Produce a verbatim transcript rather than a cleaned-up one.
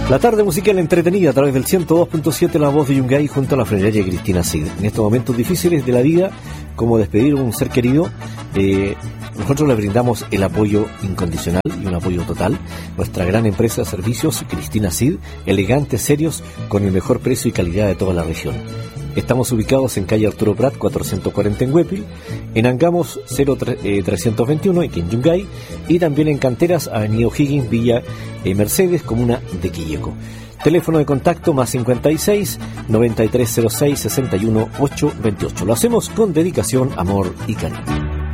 La tarde musical entretenida a través del ciento dos punto siete, La Voz de Yungay, junto a la frenaria Cristina Cid. En estos momentos difíciles de la vida, como despedir a un ser querido, eh, nosotros le brindamos el apoyo incondicional y un apoyo total. Nuestra gran empresa de servicios, Cristina Cid, elegantes, serios, con el mejor precio y calidad de toda la región. Estamos ubicados en calle Arturo Prat, cuatrocientos cuarenta en Huépil, en Angamos cero trescientos veintiuno, aquí en Yungay, y también en Canteras, avenida O'Higgins, Villa eh, Mercedes, comuna de Quilleco. Teléfono de contacto más cincuenta y seis, noventa y tres cero seis, sesenta y uno, ochocientos veintiocho. Lo hacemos con dedicación, amor y cariño.